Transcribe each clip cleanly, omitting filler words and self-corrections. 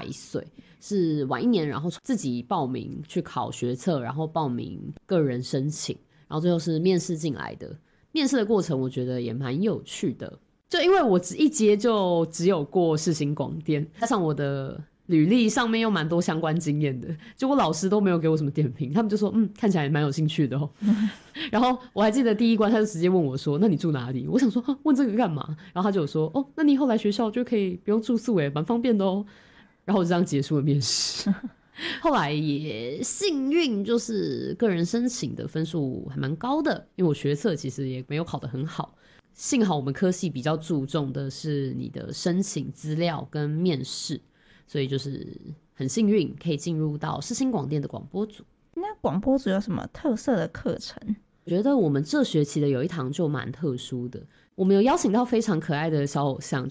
1岁，是晚1年，然后自己报名去考学测，然后报名个人申请，然后最后是面试进来的。面试的过程我觉得也蛮有趣的，就因为我一接就只有过世新广电，加上我的履历上面又蛮多相关经验的，结果老师都没有给我什么点评，他们就说看起来蛮有兴趣的哦。然后我还记得第一关他就直接问我说那你住哪里，我想说问这个干嘛，然后他就有说那你以后来学校就可以不用住宿耶，蛮方便的哦。然后我就这样结束了面试。后来也幸运，就是个人申请的分数还蛮高的，因为我学测其实也没有考得很好，幸好我们科系比较注重的是你的申请资料跟面试，所以就是很幸运可以进入到世新广电的广播组。 那广播组有什么特色的课程？ 我觉得我们这学期的有一堂就蛮特殊的，我们有邀请到非常可爱的小偶像，就是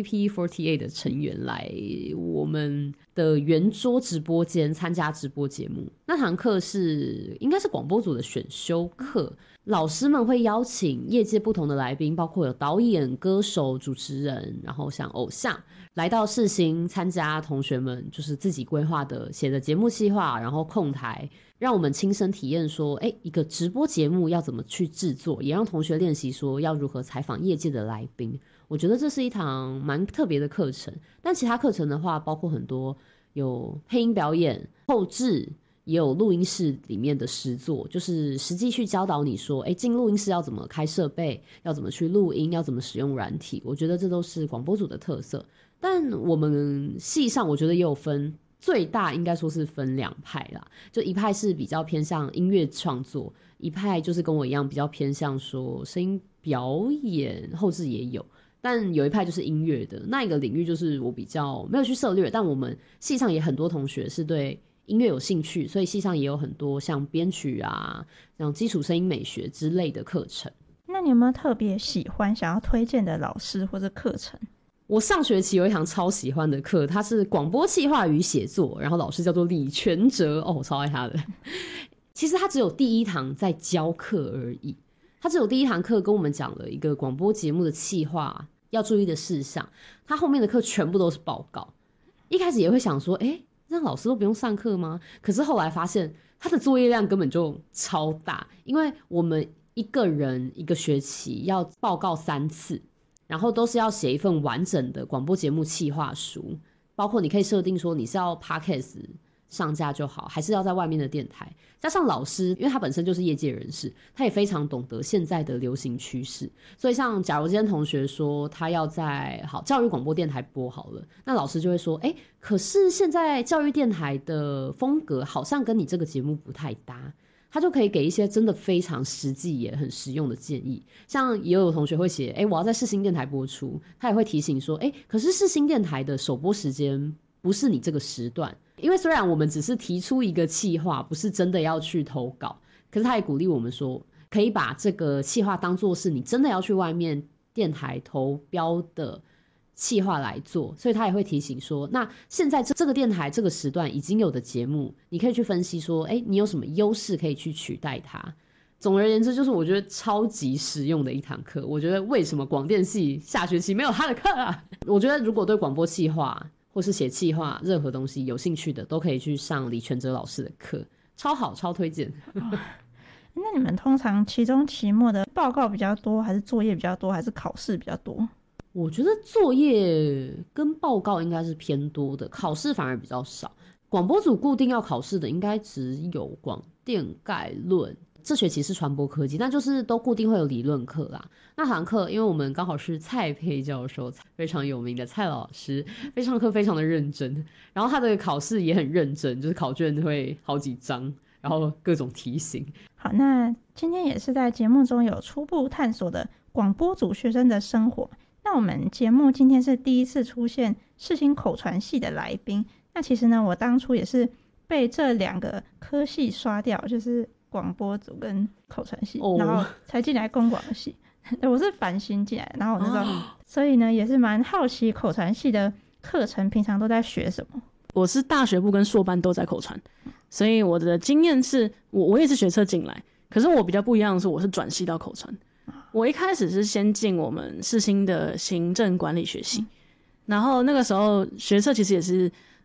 TP48 的成员来我们的圆桌直播间参加直播节目。那堂课应该是广播组的选修课，老师们会邀请业界不同的来宾，包括有导演、歌手、主持人，然后像偶像来到世新参加，同学们就是自己规划的写的节目企划，然后控台，让我们亲身体验说一个直播节目要怎么去制作，也让同学练习说要如何采访业界的来宾。我觉得这是一堂蛮特别的课程。但其他课程的话包括很多，有配音表演、后制，也有录音室里面的实作，就是实际去教导你说进录音室要怎么开设备，要怎么去录音，要怎么使用软体。我觉得这都是广播组的特色。但我们系上我觉得也有分，最大应该说是分2派啦，就一派是比较偏向音乐创作，一派就是跟我一样比较偏向说声音表演，后制也有，但有一派就是音乐的。那一个领域就是我比较没有去涉猎，但我们系上也很多同学是对音乐有兴趣，所以系上也有很多像编曲啊，像基础声音美学之类的课程。 那你有没有特别喜欢想要推荐的老师或者课程？ 我上学期有一堂超喜欢的课，它是广播企划与写作，然后老师叫做李全哲，我超爱他的。其实他只有第一堂在教课而已，他只有第一堂课跟我们讲了一个广播节目的企划要注意的事项，他后面的课全部都是报告。一开始也会想说让老师都不用上课吗？可是后来发现他的作业量根本就超大，因为我们一个人一个学期要报告3次，然后都是要写一份完整的广播节目企划书，包括你可以设定说你是要 podcast 上架就好，还是要在外面的电台。加上老师因为他本身就是业界人士，他也非常懂得现在的流行趋势，所以像假如今天同学说他要在教育广播电台播好了，那老师就会说可是现在教育电台的风格好像跟你这个节目不太搭，他就可以给一些真的非常实际也很实用的建议。像也有同学会写我要在世新电台播出，他也会提醒说可是世新电台的首播时间不是你这个时段，因为虽然我们只是提出一个企划，不是真的要去投稿，可是他也鼓励我们说可以把这个企划当作是你真的要去外面电台投标的企划来做，所以他也会提醒说那现在这个电台这个时段已经有的节目，你可以去分析说你有什么优势可以去取代它。总而言之就是我觉得超级实用的一堂课。我觉得为什么广电系下学期没有他的课啊？我觉得如果对广播企划或是写企划任何东西有兴趣的，都可以去上李全哲老师的课，超好，超推荐。 那你们通常期中期末的报告比较多，还是作业比较多，还是考试比较多？ 我觉得作业跟报告应该是偏多的，考试反而比较少。广播组固定要考试的应该只有广电概论，这学期是传播科技，那就是都固定会有理论课啦。那堂课因为我们刚好是蔡佩教授，非常有名的蔡老师，上课非常的认真，然后他的考试也很认真，就是考卷会好几张，然后各种题型。 好，那今天也是在节目中有初步探索的广播组学生的生活。那我们节目今天是第一次出现世新口传系的来宾，那其实呢我当初也是被这2个科系刷掉，就是广播组跟口传系，然后才进来公广系。我是繁星进来，然后我那时候所以呢也是蛮好奇口传系的课程平常都在学什么。 我是大学部跟硕班都在口传，所以我的经验是我也是学测进来，可是我比较不一样的是我是转系到口传。我一开始是先进我们世新的行政管理学系，然后那个时候学测其实也是